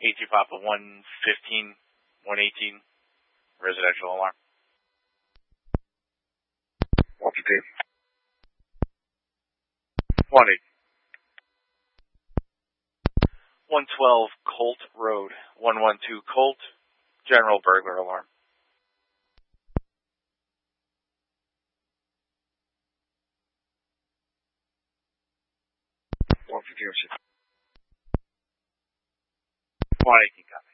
AT Papa 115, 118, residential alarm. 115. 118. 112 Colt Road, 112 Colt, general burglar alarm. 115. 118 copy.